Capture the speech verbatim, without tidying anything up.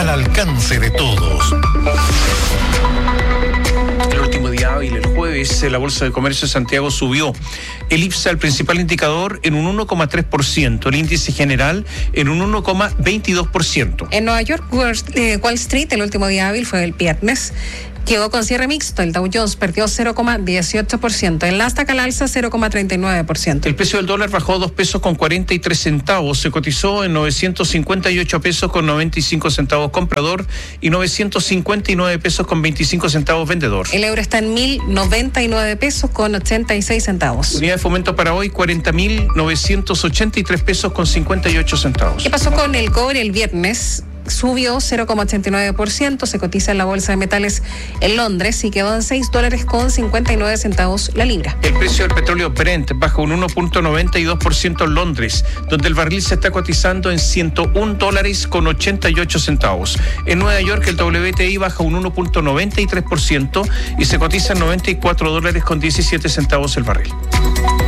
al alcance de todos. El último día hábil, el jueves, la Bolsa de Comercio de Santiago subió. El IPSA, el principal indicador, en un uno coma tres por ciento. El índice general en un uno coma veintidós por ciento. En Nueva York, Wall Street, el último día hábil fue el viernes. Quedó con cierre mixto. El Dow Jones perdió cero coma dieciocho por ciento. El Nasdaq al alza cero coma treinta y nueve por ciento. El precio del dólar bajó dos pesos con cuarenta y tres centavos. Se cotizó en novecientos cincuenta y ocho pesos con noventa y cinco centavos comprador y novecientos cincuenta y nueve pesos con veinticinco centavos vendedor. El euro está en mil noventa y nueve pesos con ochenta y seis centavos. Unidad de fomento para hoy, cuarenta mil novecientos ochenta y tres pesos con cincuenta y ocho centavos. ¿Qué pasó con el cobre el viernes? Subió cero coma ochenta y nueve por ciento, se cotiza en la Bolsa de Metales en Londres y quedó en seis dólares con cincuenta y nueve centavos la libra. El precio del petróleo Brent baja un uno coma noventa y dos por ciento en Londres, donde el barril se está cotizando en ciento un dólares con ochenta y ocho centavos. En Nueva York el W T I baja un uno coma noventa y tres por ciento y se cotiza en noventa y cuatro dólares con diecisiete centavos el barril.